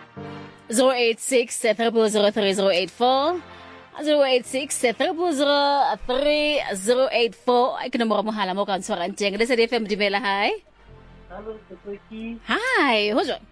086 3003084 086 3003084 ke nomoro mohala mo ka ntshwarang teng le FM Dumela. Hi. Hello, Sophie. Hi, ho jwang?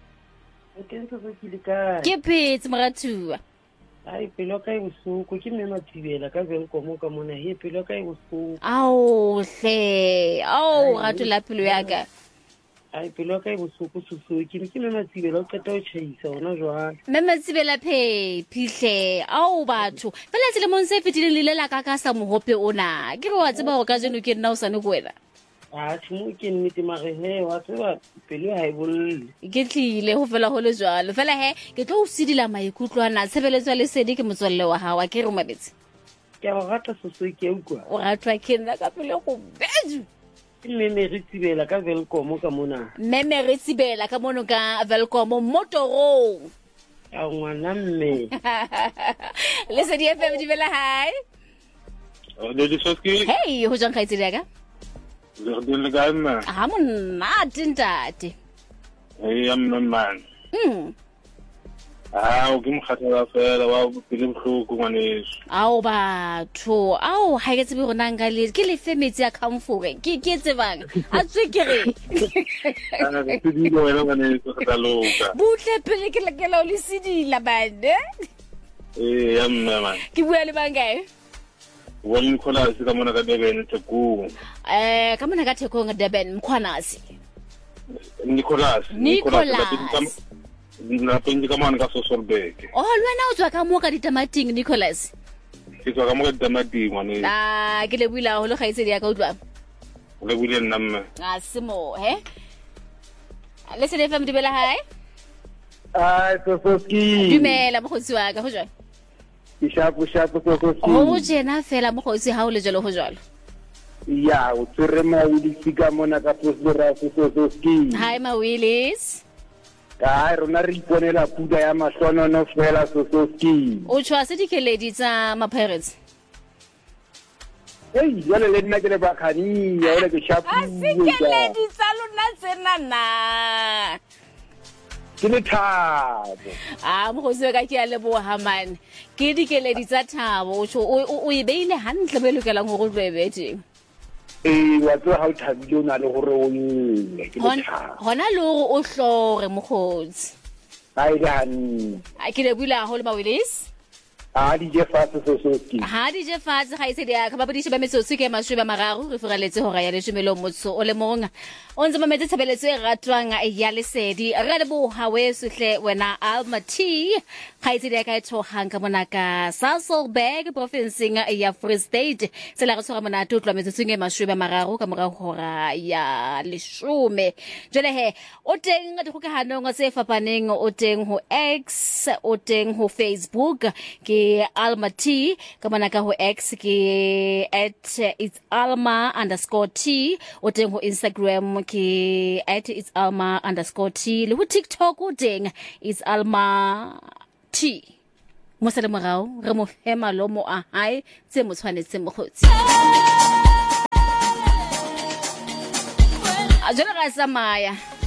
Ke phetse moratua. Ai pelo ka ibusuku ke mme Mathibela ka Velkom ka mona he pelo ka ibusuku. Au hle. Au ratula pelo ya ka. Ai pelo ka ibusuku susu ke mme Mathibela o qeta o tshisa ona jwang. Mme Mathibela phihle. Au batho. Fela tsele mon se fetile le lela ka sa mohope ona. Ke re wa tseba go ka jeno ke nna o sane go wena. Tshimo ke nnete mare he wa tseba pelo ha e bolle. Ke tlile ho fela ho le jwalo. Fela he ke tlo o sidila maikutlwana tshebeletso le sedi ke motswalle wa hawa ke re mabetse. Ke go rata susu ke ukwa. O ratwa ke nna ka pele go beju. Ke mme re tsibela ka Velkom ka mona. Mme re tsibela ka mono ka Velkom motorong. Ya ngwana mme. Le sedi FM Dumela. Hi. Le Soski. Hey, ho jang khaitsedi ya ka? Le le ga nna. Ha monna tintate. Man. O ke mokgathala fela wa pele bohloko ngwaneso. Ao batho, ao ha ke tsebe rona nka le ke le femetse ya comfort. Ke tsebang. A tswekere. Ke di go wena ngwaneso ka taloka. Butle pele ke lekela o le sidila bane. Man. Ke bua le bangae? Wa Nicholas ka mona ka Durban Tekong. Ka mona ka Tekong Durban Mkhwanasi. Nicholas. Na pendi ka mona ka Sosorbeck. Oh, lwana o tswa ka mo ka ditamating Nicholas. Ke tswa ka mo ka ditamating ngwane. Ke le buila ho le khaitsedi ya ka utlwa. Le buile nna mme. Simo he. Le se FM Dumela. Hi. Soski. Dumela mokgotsi wa ka ho jwang? Ishapu Soski. Ho jena fela mokgotsi ha o le jalo ho jwalo. Ya o tsere Mawilisi ka mona ka Soski. Hi Mawilisi. Ka rona re iponela puda ya mahlonono fela Soski. O tshwa se dikeledi tsa ma Pirates. Jale le nna ke le bakhani ya ole ke shapu. Asikeledi tsa lona tsena na. Ke le Thabo. Mokgotsi wa ka ke a leboha man. Ke dikeledi tsa Thabo o e beile hantle be lokelang go tlo e beteng. Wa tswa ha o thabile o na le gore o ile ke le Thabo. Hona le gore o hlore mokgotsi. Ai dan. Ke le buila ho le Mawilisi. Di je fatshe Soski. Di je fatshe ga ise dia ka ba bodise ba metsotso ke maswe ba mararo re foraletse hora ya leshomelo motso o le monga o ntse mametse tshebeletso e ratwang ya lesedi re le bo hawe suhle wena Alma T ga ise dia ka etohang ka monaka Sasolburg provinceng ya Free State tsela re tshwara mona tutlwa metsotso e maswe ba mararo ka mora hora ya leshome jole he o teng di kgokahanong tse fapaneng o teng ho X o teng ho Facebook ke Alma T ka manaka ho X ke @itsalma_T o teng ho Instagram ke @itsalma_T le ho TikTok o teng itsalma T mo sele morao re mo fema lo mo a hae tse mo tshwanetse mogotsi a jela ga samaya